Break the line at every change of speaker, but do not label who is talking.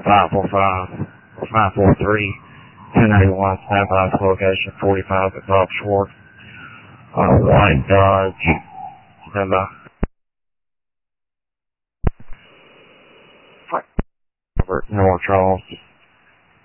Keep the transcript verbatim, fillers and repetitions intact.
five four five, five four three, ten eighty-one, standby to location forty-five at Bob Schwartz. Uh, white Dodge, standby. Robert North Charles.